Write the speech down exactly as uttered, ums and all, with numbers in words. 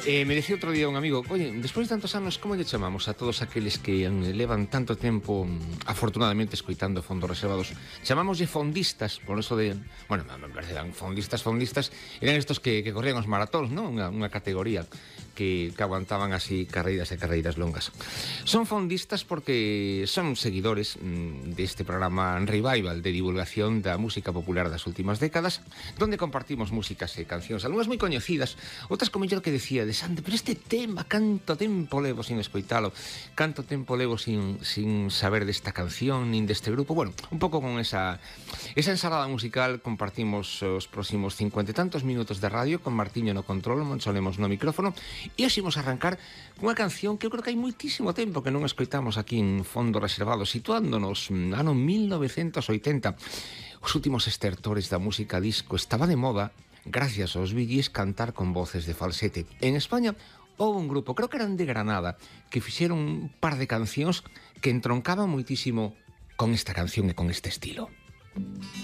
Eh, me decía outro día un amigo, oye, despois de tantos anos, como lle chamamos a todos aqueles que mm, levan tanto tempo, mm, afortunadamente, escoitando fondos reservados? Chamámoslle fondistas, por eso de... Bueno, me parece, eran fondistas, fondistas, eran estos que, que corrían os maratóns, non? Unha, unha categoría que, que aguantaban así carreiras e carreiras longas. Son fondistas porque son seguidores mm, deste programa Revival de divulgación da música popular das últimas décadas, donde compartimos músicas e cancións, algunhas moi coñecidas, outras como yo que decía de Sante, pero este tema, canto tempo levo sin escoitalo, canto tempo levo sin, sin saber desta canción, nin deste grupo. Bueno, un pouco con esa, esa ensalada musical compartimos os próximos cincuenta e tantos minutos de radio con Martiño no control, Monsolemos no micrófono, e hoxe imos arrancar unha canción que eu creo que hai moitísimo tempo que non escoitamos aquí en Fondo Reservado, situándonos no ano mil novecentos oitenta. Os últimos estertores da música disco. Estaba de moda, gracias aos Bee Gees, cantar con voces de falsete. En España houve un grupo, creo que eran de Granada, que fixeron un par de cancións que entroncaban moitísimo con esta canción e con este estilo.